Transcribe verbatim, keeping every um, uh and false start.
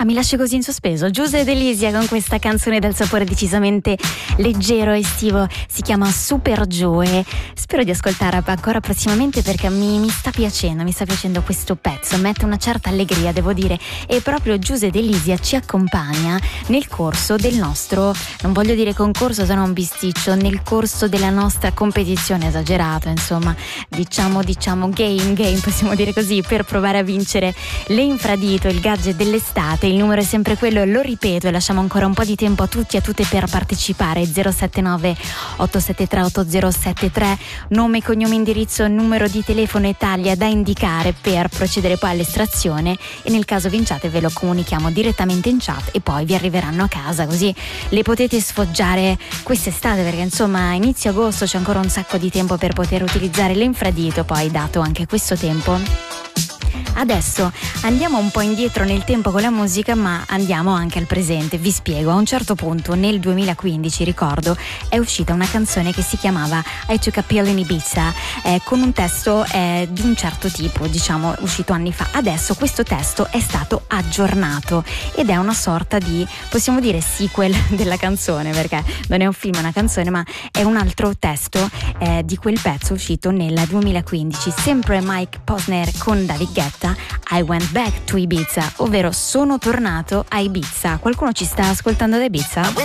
Ah, mi lasci così in sospeso. Giuse Delisia con questa canzone dal sapore decisamente leggero, estivo, si chiama Super Joe. Spero di ascoltarla ancora prossimamente perché mi, mi sta piacendo, mi sta piacendo questo pezzo, mette una certa allegria, devo dire, e proprio Giuse Delisia ci accompagna nel corso del nostro, non voglio dire concorso, se no un bisticcio, nel corso della nostra competizione, esagerato, insomma, diciamo, diciamo game, game, possiamo dire così, per provare a vincere l'infradito, il gadget dell'estate. Il numero è sempre quello, lo ripeto, e lasciamo ancora un po' di tempo a tutti e a tutte per partecipare. Zero sette nove otto sette tre otto zero sette tre, nome, cognome, indirizzo, numero di telefono e taglia da indicare per procedere poi all'estrazione, e nel caso vinciate ve lo comunichiamo direttamente in chat e poi vi arriveranno a casa, così le potete sfoggiare quest'estate, perché insomma a inizio agosto c'è ancora un sacco di tempo per poter utilizzare l'infradito. Poi, dato anche questo tempo, adesso andiamo un po' indietro nel tempo con la musica, ma andiamo anche al presente. Vi spiego, a un certo punto nel duemilaquindici, ricordo, è uscita una canzone che si chiamava I Took a Pill in Ibiza, eh, con un testo eh, di un certo tipo, diciamo, uscito anni fa. Adesso questo testo è stato aggiornato ed è una sorta di, possiamo dire, sequel della canzone, perché non è un film, è una canzone, ma è un altro testo eh, di quel pezzo uscito nel duemilaquindici, sempre Mike Posner con David Guetta. I went back to Ibiza, ovvero sono tornato a Ibiza. Qualcuno ci sta ascoltando da Ibiza?